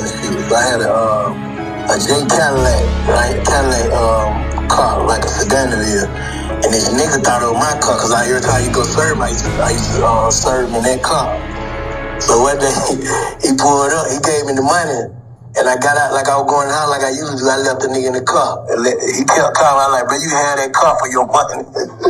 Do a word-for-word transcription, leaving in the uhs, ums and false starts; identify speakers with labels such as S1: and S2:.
S1: and shit. So I had a, uh, a J Cadillac, right? Cadillac um, car, like a sedan it is. And this nigga thought it was my car, cause I every time you go serve, I used to, I used to uh, serve him in that car. So one day, he pulled up, he gave me the money, and I got out like I was going out like I usually do. I left the nigga in the car. And let, he kept calling, I was like, bro, you had that car for your money.